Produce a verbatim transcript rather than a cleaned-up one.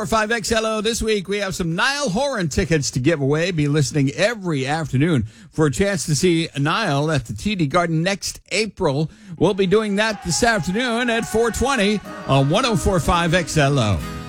five X L O this week, we have some Niall Horan tickets to give away. Be listening every afternoon for a chance to see Niall at the T D Garden next April. We'll be doing that this afternoon at four twenty on one oh four point five X L O.